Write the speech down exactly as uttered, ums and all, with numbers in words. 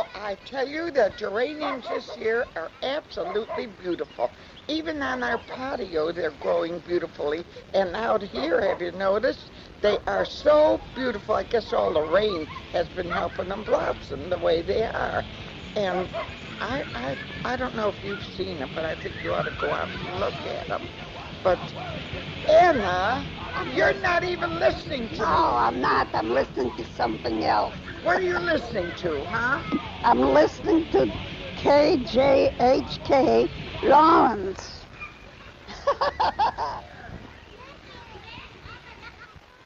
Oh, I tell you, the geraniums this year are absolutely beautiful. Even on our patio, they're growing beautifully. And out here, have you noticed? They are so beautiful. I guess all the rain has been helping them blossom the way they are. And I, I, I don't know if you've seen them, but I think you ought to go out and look at them. But Anna, you're not even listening to No, me. I'm not. I'm listening to something else. What are you listening to, huh? I'm listening to K J H K Lawrence.